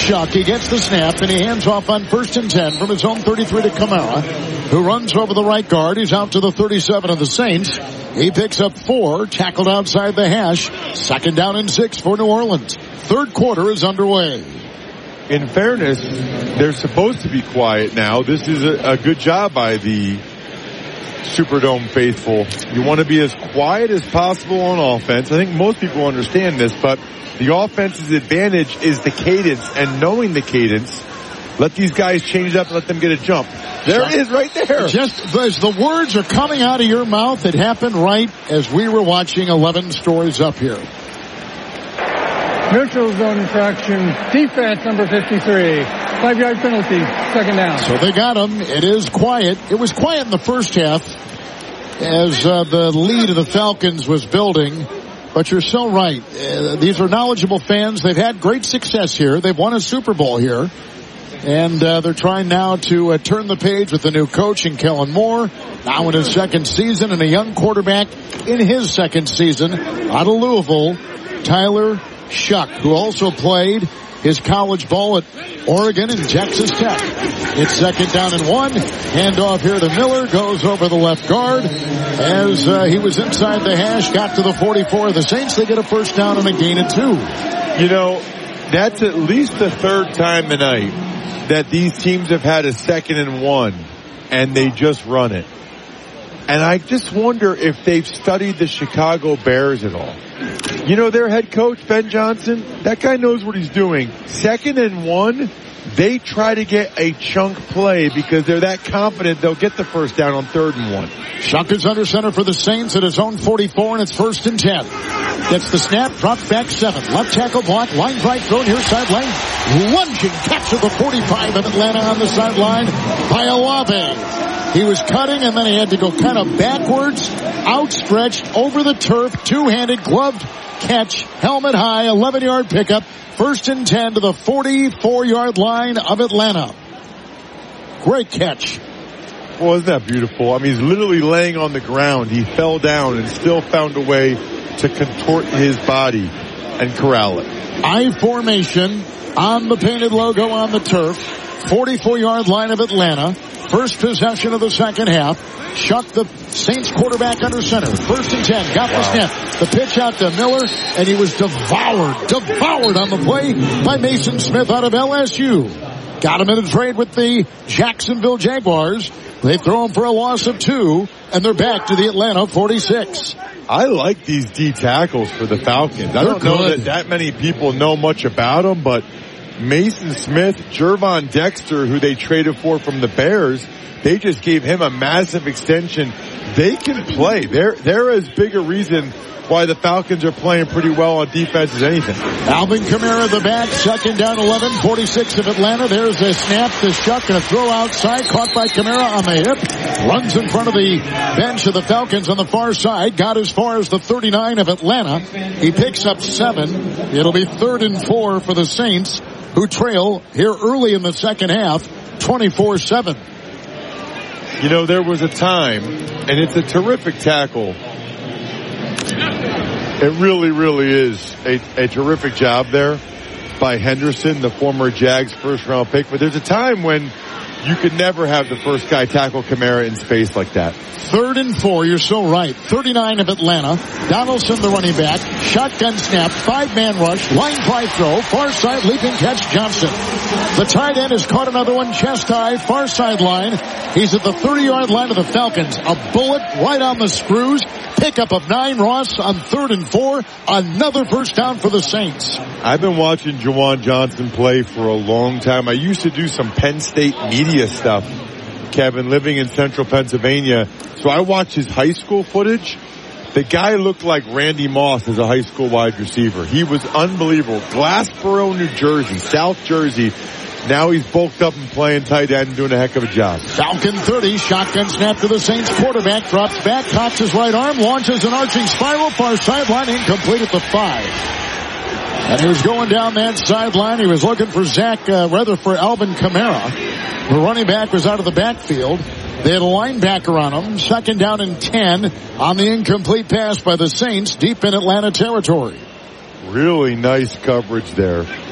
Shuck. He gets the snap, and he hands off on 1st and 10 from his own 33 to Kamara, who runs over the right guard. He's out to the 37 of the Saints. He picks up 4, tackled outside the hash. 2nd down and 6 for New Orleans. Third quarter is underway. In fairness, they're supposed to be quiet now. This is a good job by the Superdome faithful. You want to be as quiet as possible on offense. I think most people understand this, but the offense's advantage is the cadence, and knowing the cadence, let these guys change it up and let them get a jump. There it is right there. Just as the words are coming out of your mouth, it happened right as we were watching 11 stories up here. Neutral zone infraction. Defense number 53. 5-yard penalty. 2nd down. So they got him. It is quiet. It was quiet in the first half as the lead of the Falcons was building. But you're so right. These are knowledgeable fans. They've had great success here. They've won a Super Bowl here. And they're trying now to turn the page with the new coach in Kellen Moore. Now in his 2nd season, and a young quarterback in his 2nd season out of Louisville, Tyler Shuck, who also played his college ball at Oregon and Texas Tech. It's 2nd down and 1. Handoff here to Miller. Goes over the left guard as he was inside the hash. Got to the 44 of the Saints. They get a 1st down and a gain of 2. You know, that's at least the 3rd time tonight that these teams have had a 2nd and 1 and they just run it. And I just wonder if they've studied the Chicago Bears at all. You know, their head coach, Ben Johnson, that guy knows what he's doing. 2nd and 1, they try to get a chunk play because they're that confident they'll get the 1st down on 3rd and 1. Shuck is under center for the Saints at his own 44, and it's 1st and 10. Gets the snap, drops back 7. Left tackle block, line right throw near sideline. Lunging catch at the 45 of Atlanta on the sideline by Olave. He was cutting, and then he had to go kind of backwards, outstretched, over the turf, two-handed, gloved catch, helmet high, 11-yard pickup, 1st and 10 to the 44-yard line of Atlanta. Great catch. Well, isn't that beautiful? I mean, he's literally laying on the ground. He fell down and still found a way to contort his body and corral it. I formation on the painted logo on the turf. 44-yard line of Atlanta. First possession of the 2nd half. Shuck, the Saints quarterback, under center. 1st and 10. Got the snap. The pitch out to Miller, and he was devoured on the play by Mason Smith out of LSU. Got him in a trade with the Jacksonville Jaguars. They throw him for a loss of 2, and they're back to the Atlanta 46. I like these D tackles for the Falcons. I don't know that many people know much about them, but Mason Smith, Jervon Dexter, who they traded for from the Bears, they just gave him a massive extension. They can play. They're as big a reason why the Falcons are playing pretty well on defense as anything. Alvin Kamara the back, 2nd down 11, 46 of Atlanta. There's a snap to Shuck and a throw outside, caught by Kamara on the hip. Runs in front of the bench of the Falcons on the far side. Got as far as the 39 of Atlanta. He picks up 7. It'll be 3rd and 4 for the Saints, who trail here early in the 2nd half, 24-7. You know, there was a time, and it's a terrific tackle. It really, really is a terrific job there by Henderson, the former Jags 1st-round pick. But there's a time when you could never have the first guy tackle Kamara in space like that. 3rd and 4, you're so right. 39 of Atlanta. Donaldson, the running back. Shotgun snap, 5-man rush, line drive throw, far side leaping catch, Johnson. The tight end has caught another one, chest high, far sideline. He's at the 30-yard line of the Falcons. A bullet right on the screws. Pickup of 9, Ross, on 3rd and 4. Another 1st down for the Saints. I've been watching Juwan Johnson play for a long time. I used to do some Penn State media stuff, Kevin, living in central Pennsylvania. So I watched his high school footage. The guy looked like Randy Moss as a high school wide receiver. He was unbelievable. Glassboro, New Jersey, South Jersey. Now he's bulked up and playing tight end and doing a heck of a job. Falcon 30, shotgun snap to the Saints quarterback, drops back, cocks his right arm, launches an arching spiral, far sideline, incomplete at the 5. And he was going down that sideline. He was looking for for Alvin Kamara. The running back was out of the backfield. They had a linebacker on him. 2nd down and 10 on the incomplete pass by the Saints deep in Atlanta territory. Really nice coverage there.